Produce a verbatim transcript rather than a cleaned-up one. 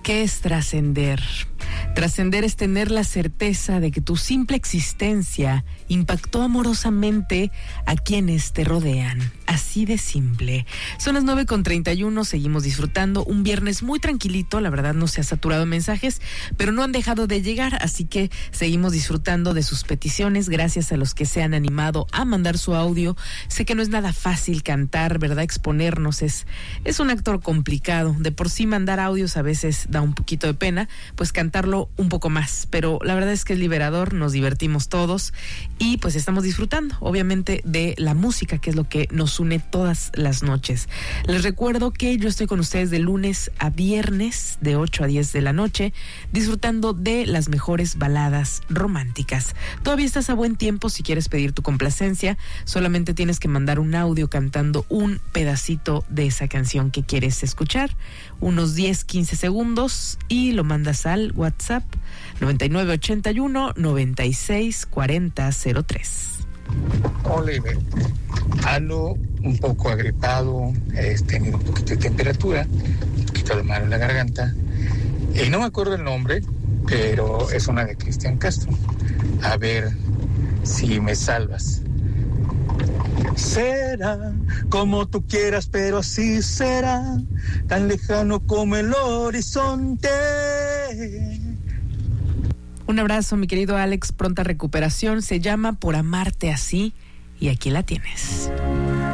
¿Qué es trascender? Trascender es tener la certeza de que tu simple existencia impactó amorosamente a quienes te rodean. Así de simple. Son las nueve con treinta y uno, seguimos disfrutando un viernes muy tranquilito, la verdad no se ha saturado de mensajes, pero no han dejado de llegar, así que seguimos disfrutando de sus peticiones, gracias a los que se han animado a mandar su audio. Sé que no es nada fácil cantar, ¿verdad? Exponernos es, es un acto complicado, de por sí mandar audios a veces da un poquito de pena, pues cantarlo un poco más, pero la verdad es que es liberador, nos divertimos todos y pues estamos disfrutando, obviamente, de la música, que es lo que nos une todas las noches. Les recuerdo que yo estoy con ustedes de lunes a viernes, de ocho a diez de la noche, disfrutando de las mejores baladas románticas. Todavía estás a buen tiempo si quieres pedir tu complacencia, solamente tienes que mandar un audio cantando un pedacito de esa canción que quieres escuchar, unos diez, quince segundos, y lo mandas al WhatsApp noventa y nueve ochenta y uno noventa y seis cuarenta cero tres. Hola, Ivette. Ando un poco agripado, he tenido un poquito de temperatura, un poquito de mal en la garganta. Y no me acuerdo el nombre, pero es una de Cristian Castro. A ver si me salvas. Será como tú quieras, pero así será, tan lejano como el horizonte. Un abrazo, mi querido Alex, pronta recuperación. Se llama Por amarte así y aquí la tienes.